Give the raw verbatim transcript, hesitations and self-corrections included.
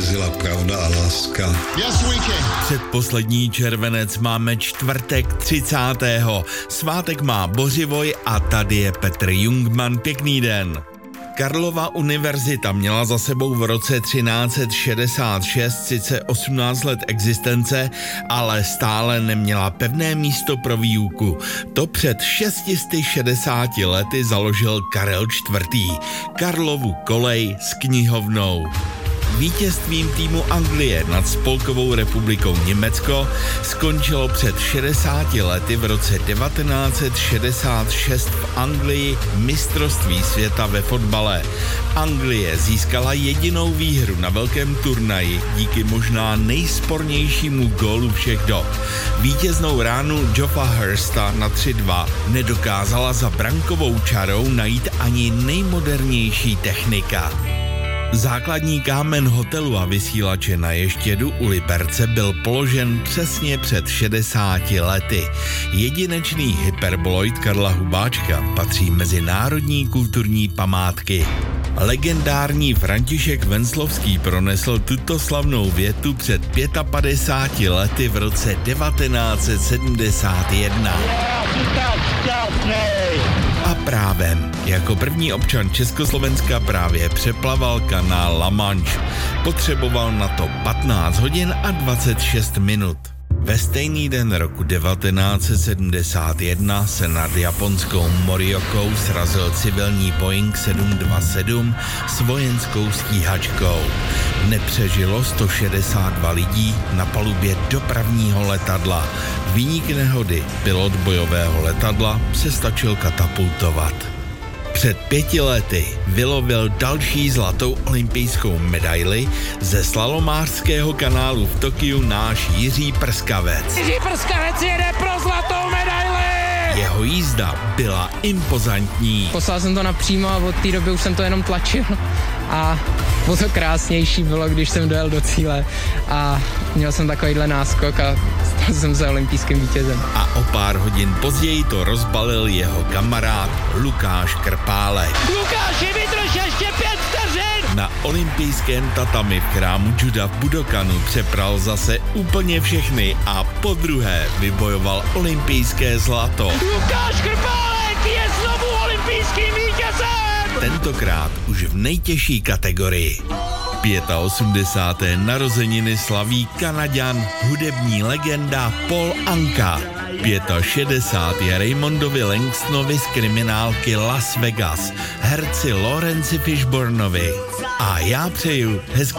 zvítězila pravda a láska. Yes, we can. Předposlední červenec máme čtvrtek třicátého Svátek má Bořivoj a tady je Petr Jungmann. Pěkný den. Karlova univerzita měla za sebou v roce třináct set šedesát šest sice osmnáct let existence, ale stále neměla pevné místo pro výuku. To před šest set šedesáti lety založil Karel čtvrtý. Karlovu kolej s knihovnou. Vítězstvím týmu Anglie nad Spolkovou republikou Německo skončilo před šedesáti lety v roce devatenáct set šedesát šest v Anglii mistrovství světa ve fotbale. Anglie získala jedinou výhru na velkém turnaji díky možná nejspornějšímu gólu všech dob. Vítěznou ránu Joffa Hursta na tři dva nedokázala za brankovou čarou najít ani nejmodernější technika. Základní kámen hotelu a vysílače na Ještědu u Liberce byl položen přesně před šedesáti lety. Jedinečný hyperboloid Karla Hubáčka patří mezi národní kulturní památky. Legendární František Venclovský pronesl tuto slavnou větu před padesát pěti lety v roce devatenáct set sedmdesát jedna. A právem, jako první občan Československa právě přeplaval kanál La Manche. Potřeboval na to patnáct hodin a dvacet šest minut. Ve stejný den roku devatenáct set sedmdesát jedna se nad japonskou Moriokou srazil civilní Boeing sedm dvacet sedm s vojenskou stíhačkou. Nepřežilo sto šedesát dva lidí na palubě dopravního letadla. Viník nehody, pilot bojového letadla, se stačil katapultovat. Před pěti lety vylovil další zlatou olympijskou medaili ze slalomářského kanálu v Tokiu náš Jiří Prskavec. Jiří Prskavec jede pro zlatou medaili! Jeho jízda byla impozantní. Poslal jsem to napřímo a od té doby už jsem to jenom tlačil a o to krásnější bylo, když jsem dojel do cíle a měl jsem takovýhle náskok a stal jsem se olympijským vítězem. A o pár hodin později to rozbalil jeho kamarád Lukáš Krpálek. Lukáši, vydrž ještě pět vteřin! Na olympijském tatami v chrámu Juda v Budokanu přepral zase úplně všechny a podruhé vybojoval olympijské zlato. Lukáš Krpálek je znovu olympijským vítězem! Tentokrát už v nejtěžší kategorii. osmdesátého páté narozeniny slaví Kanaďan, hudební legenda Paul Anka. šedesát pět je Raymondovi Langstonovi z kriminálky Las Vegas, herci Lawrence Fishburnovi. A já přeju hezký